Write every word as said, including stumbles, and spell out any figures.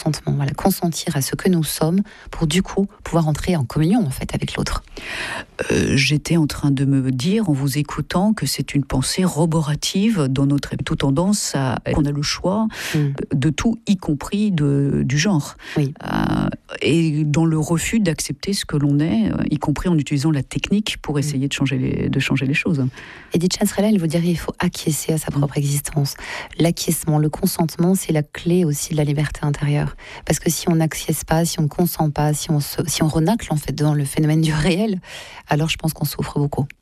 consentement, voilà, consentir à ce que nous sommes pour du coup pouvoir entrer en communion en fait avec l'autre. Euh, j'étais en train de me dire en vous écoutant que c'est une pensée roborative dans notre tout tendance à qu'on a le choix mm. de tout, y compris de, du genre. Oui. Euh, et dans le refus d'accepter ce que l'on est, y compris en utilisant la technique pour essayer mm. de changer les, de changer les choses. Edith Chasrella, elle vous dirait qu'il faut acquiescer à sa propre mm. existence. L'acquiescement, le consentement, c'est la clé aussi de la liberté intérieure. Parce que si on n'acquiesce pas, si on ne consent pas, si on, se, si on renacle en fait dans le phénomène du réel, alors je pense qu'on souffre beaucoup.